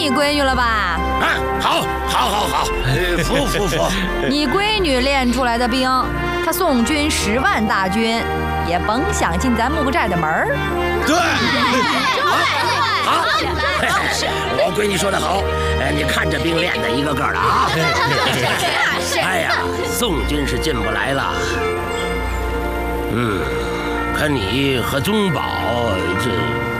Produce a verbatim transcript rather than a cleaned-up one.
你闺女了吧？ 啊，好，好，好，好，服服服。 你闺女练出来的兵，她宋军十万大军，也甭想进咱木寨的门儿。 对，好，我闺女说得好，你看这兵练的一个个的啊。哎呀，宋军是进不来了。嗯，可你和宗保这。